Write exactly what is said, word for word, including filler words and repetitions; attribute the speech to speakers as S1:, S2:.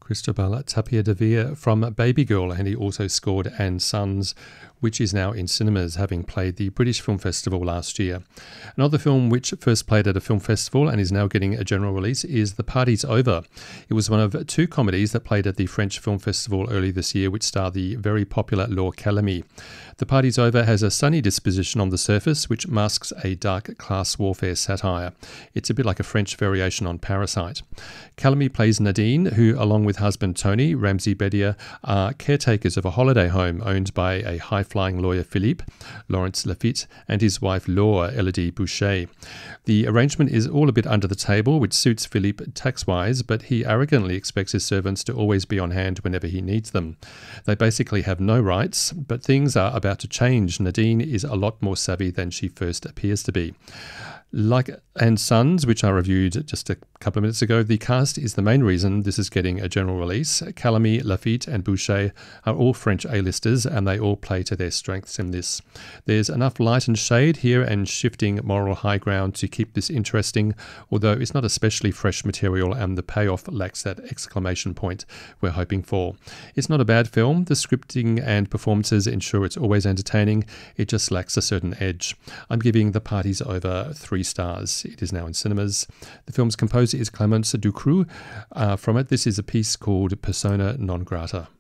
S1: Cristobal Tapia de Villa from Baby Girl, and he also scored And Sons, which is now in cinemas, having played the British Film Festival last year. Another film which first played at a film festival and is now getting a general release is The Party's Over. It was one of two comedies that played at the French Film Festival early this year, which starred the very popular Laure Calamy. The Party's Over has a sunny disposition on the surface, which masks a dark class warfare satire. It's a bit like a French variation on Parasite. Calamy plays Nadine, who, along with husband Tony, Ramsey Bedia, are caretakers of a holiday home owned by a high-flying lawyer Philippe, Laurence Lafitte, and his wife Laure, Elodie Boucher. The arrangement is all a bit under the table, which suits Philippe tax-wise, but he arrogantly expects his servants to always be on hand whenever he needs them. They basically have no rights, but things are about to change. Nadine is a lot more savvy than she first appears to be. Like And Sons, which I reviewed just a couple of minutes ago, the cast is the main reason this is getting a general release. Calamy, Lafitte and Boucher are all French A-listers, and they all play to their strengths in this. There's enough light and shade here and shifting moral high ground to keep this interesting, although it's not especially fresh material and the payoff lacks that exclamation point we're hoping for. It's not a bad film. The scripting and performances ensure it's always entertaining. It just lacks a certain edge. I'm giving The Party's Over three stars. It is now in cinemas. The film's composer is Clémence Ducreux. Uh, from it, this is a piece called Persona Non Grata.